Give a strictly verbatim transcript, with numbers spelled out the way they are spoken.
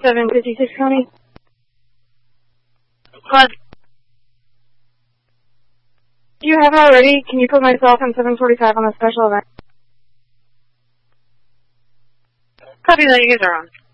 seven fifty-six County. What? Do you have it already? Can you put myself in seven forty-five on a special event? Copy that, you guys are on.